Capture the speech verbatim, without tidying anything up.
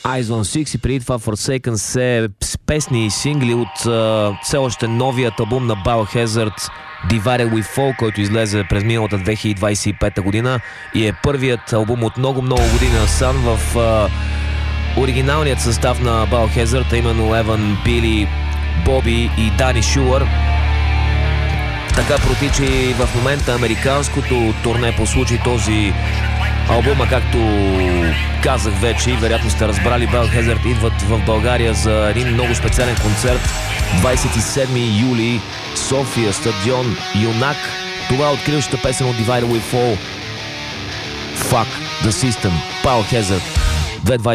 Eyes on Six и преди това Forsaken се с песни и сингли от uh, все още новият албум на Biohazard Divided We Fall, който излезе през миналата две хиляди двадесет и пета година и е първият албум от много-много години насам в uh, оригиналният състав на Biohazard, а именно Еван, Били, Боби и Дани Шулър. Така протича и в момента американското турне по случай този албума, както казах вече и вероятно сте разбрали, Biohazard идват в България за един много специален концерт двадесет и седми юли, София, стадион Юнак. Това е откриващата песен от Divided We Fall, Fuck the System, Biohazard две хиляди двадесет